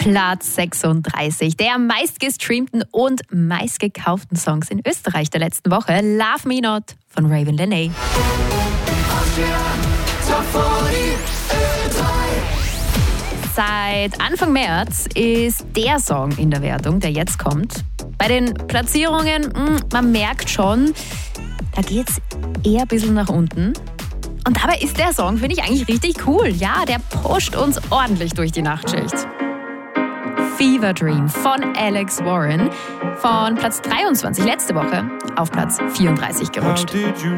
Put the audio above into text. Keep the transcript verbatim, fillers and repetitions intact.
Platz sechsunddreißig der meistgestreamten und meistgekauften Songs in Österreich der letzten Woche. Love Me Not von Raven Lenae. Seit Anfang März ist der Song in der Wertung, der jetzt kommt. Bei den Platzierungen, mh, man merkt schon, da geht's eher ein bisschen nach unten. Und dabei ist der Song, finde ich, eigentlich richtig cool. Ja, der pusht uns ordentlich durch die Nachtschicht. Fever Dream von Alex Warren von Platz dreiundzwanzig letzte Woche auf Platz vierunddreißig gerutscht.